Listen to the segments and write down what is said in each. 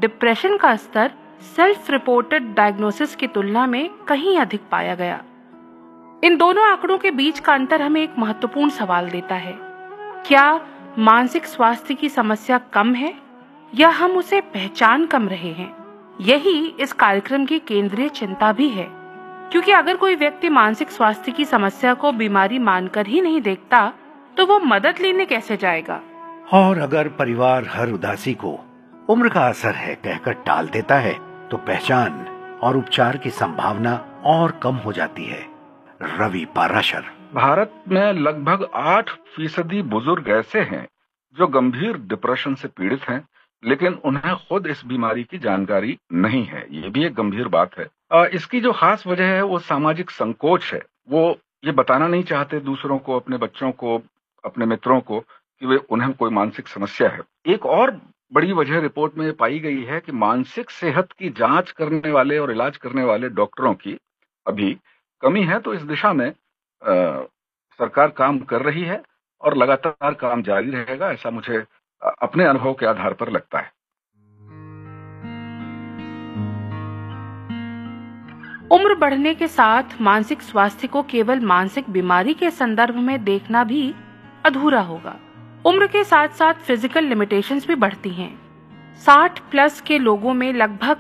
Depression का स्तर self reported diagnosis की तुलना में कहीं अधिक पाया गया। इन दोनों आंकड़ों के बीच का अंतर हमें एक महत्वपूर्ण सवाल देता है। क्या मानसिक स्वास्थ्य की समस्या कम है या हम उसे पहचान कम रहे हैं? यही इस कार्यक्रम की केंद्रीय चिंता भी है, क्योंकि अगर कोई व्यक्ति मानसिक स्वास्थ्य की समस्या को बीमारी मानकर ही नहीं देखता तो वो मदद लेने कैसे जाएगा? और अगर परिवार हर उदासी को उम्र का असर है कहकर टाल देता है तो पहचान और उपचार की संभावना और कम हो जाती है। रवि पाराशर। भारत में लगभग 8% बुजुर्ग ऐसे हैं जो गंभीर डिप्रेशन से पीड़ित हैं, लेकिन उन्हें खुद इस बीमारी की जानकारी नहीं है। ये भी एक गंभीर बात है। इसकी जो खास वजह है वो सामाजिक संकोच है। वो ये बताना नहीं चाहते दूसरों को, अपने बच्चों को, अपने मित्रों को कि वे उन्हें कोई मानसिक समस्या है। एक और बड़ी वजह रिपोर्ट में पाई गई है कि मानसिक सेहत की जांच करने वाले और इलाज करने वाले डॉक्टरों की अभी कमी है। तो इस दिशा में सरकार काम कर रही है और लगातार काम जारी रहेगा, ऐसा मुझे अपने अनुभव के आधार पर लगता है। उम्र बढ़ने के साथ मानसिक स्वास्थ्य को केवल मानसिक बीमारी के संदर्भ में देखना भी अधूरा होगा। उम्र के साथ साथ फिजिकल लिमिटेशंस भी बढ़ती हैं। 60 प्लस के लोगों में लगभग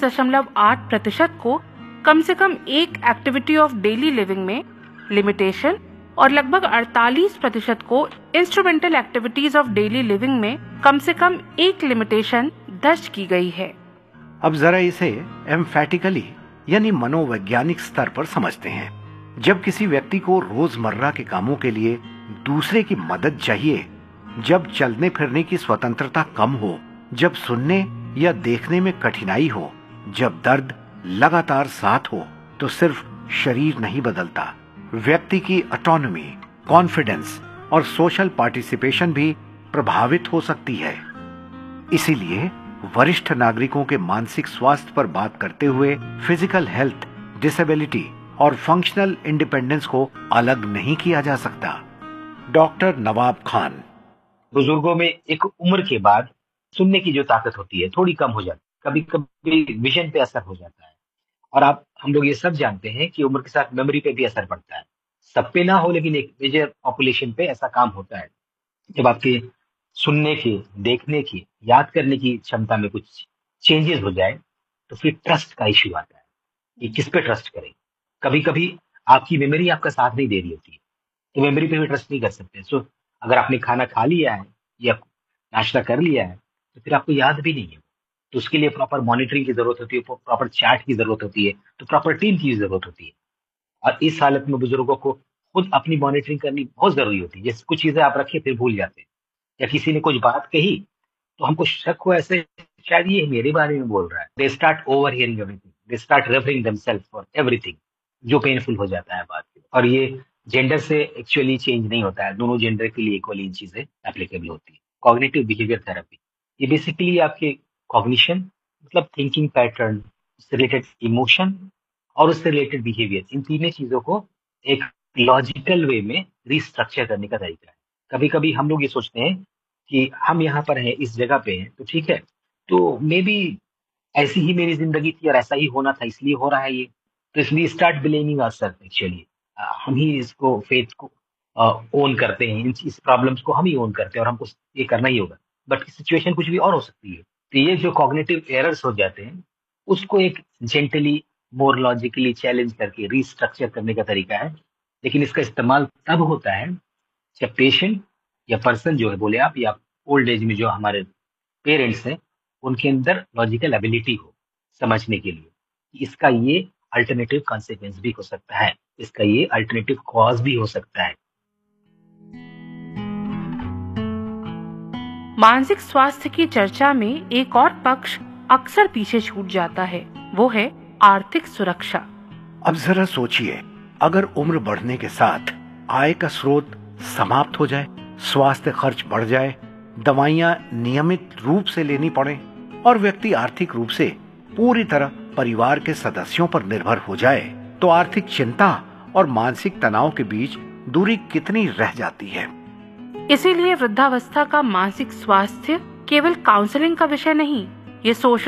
23.8% को कम से कम एक एक्टिविटी ऑफ डेली लिविंग में लिमिटेशन और लगभग 48% को instrumental activities of daily living में कम से कम एक लिमिटेशन दर्ज की गई है। अब जरा इसे एम्फैटिकली यानी मनोवैज्ञानिक स्तर पर समझते हैं। जब किसी व्यक्ति को रोजमर्रा के कामों के लिए दूसरे की मदद चाहिए, जब चलने फिरने की स्वतंत्रता कम हो, जब सुनने या देखने में कठिनाई हो, जब दर्द लगातार साथ हो, तो सिर्फ शरीर नहीं बदलता, व्यक्ति की ऑटोनॉमी, कॉन्फिडेंस और सोशल पार्टिसिपेशन भी प्रभावित हो सकती है। इसीलिए वरिष्ठ नागरिकों के मानसिक स्वास्थ्य पर बात करते हुए फिजिकल हेल्थ, डिसेबिलिटी और फंक्शनल इंडिपेंडेंस को अलग नहीं किया जा सकता। डॉक्टर नवाब खान। बुजुर्गों में एक उम्र के बाद सुनने की जो ताकत होती है थोड़ी कम हो जाती है, कभी कभी विजन पे असर हो जाता है। और हम लोग ये सब जानते हैं कि उम्र के साथ मेमोरी पे भी असर पड़ता है। सब पे ना हो लेकिन एक मेजर पॉपुलेशन पे ऐसा काम होता है। जब आपके सुनने की, देखने की, याद करने की क्षमता में कुछ चेंजेस हो जाए तो फिर ट्रस्ट का इश्यू आता है कि किस पे ट्रस्ट करें। कभी कभी आपकी मेमोरी आपका साथ नहीं दे रही होती है, तो मेमोरी पे भी ट्रस्ट नहीं कर सकते। सो अगर आपने खाना खा लिया है या नाश्ता कर लिया है तो फिर आपको याद भी नहीं है, तो उसके लिए प्रॉपर मॉनिटरिंग की जरूरत होती है, प्रॉपर चैट की जरूरत होती है, तो प्रॉपर टीम की जरूरत होती है। और इस हालत में बुजुर्गों को खुद अपनी मॉनिटरिंग करनी बहुत जरूरी होती है। जैसे कुछ चीजें आप रखिए फिर भूल जाते हैं, या किसी ने कुछ बात कही तो हमको शक हो ऐसे शायद ये मेरे बारे में बोल रहा है। They start over hearing everything, they start referring themselves for everything, जो पेनफुल हो जाता है बात। और ये जेंडर से एक्चुअली चेंज नहीं होता है, दोनों जेंडर के लिए इक्वली इन चीजें एप्लीकेबल होती है। कॉग्निटिव बिहेवियर थेरेपी ये बेसिकली आपके कॉग्निशन मतलब थिंकिंग पैटर्न, उससे रिलेटेड इमोशन और उससे रिलेटेड बिहेवियर, इन तीनों चीजों को एक लॉजिकल वे में रिस्ट्रक्चर करने का तरीका है। कभी कभी हम लोग ये सोचते हैं कि हम यहाँ पर हैं, इस जगह पे हैं, तो ठीक है, तो मे बी ऐसी ही मेरी जिंदगी थी और ऐसा ही होना था इसलिए हो रहा है ये, तो इसलिए स्टार्ट ब्लेमिंग आवरसेल्फ। एक्चुअली हम ही इसको, फेथ को ओन करते हैं, इस प्रॉब्लम्स को हम ही ओन करते हैं और हमको ये करना ही होगा। बट सिचुएशन कुछ भी और हो सकती है। तो ये जो कॉग्निटिव एरर्स हो जाते हैं उसको एक जेंटली, मोर लॉजिकली चैलेंज करके रिस्ट्रक्चर करने का तरीका है। लेकिन इसका इस्तेमाल तब होता है जब पेशेंट या पर्सन जो है, बोले आप, या ओल्ड एज में जो हमारे पेरेंट्स हैं, उनके अंदर लॉजिकल एबिलिटी हो समझने के लिए कि इसका ये अल्टरनेटिव कॉन्सिक्वेंस भी हो सकता है, इसका ये अल्टरनेटिव कॉज भी हो सकता है। मानसिक स्वास्थ्य की चर्चा में एक और पक्ष अक्सर पीछे छूट जाता है, वो है आर्थिक सुरक्षा। अब जरा सोचिए, अगर उम्र बढ़ने के साथ आय का स्रोत समाप्त हो जाए, स्वास्थ्य खर्च बढ़ जाए, दवाइयां नियमित रूप से लेनी पड़े और व्यक्ति आर्थिक रूप से पूरी तरह परिवार के सदस्यों पर निर्भर हो जाए, तो आर्थिक चिंता और मानसिक तनाव के बीच दूरी कितनी रह जाती है। इसीलिए वृद्धावस्था का मानसिक स्वास्थ्य केवल काउंसलिंग का विषय नहीं, ये सोशल